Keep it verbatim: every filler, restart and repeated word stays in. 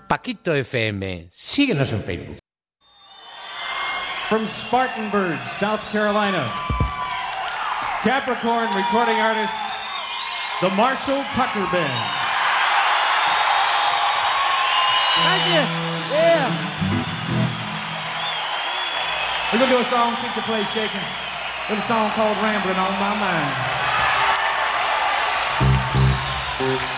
Paquito F M. Síguenos en Facebook. From Spartanburg, South Carolina, Capricorn recording artist, the Marshall Tucker Band. Thank you. Yeah. We're gonna do a song, keep the place shaking. With a song called Rambling on My Mind.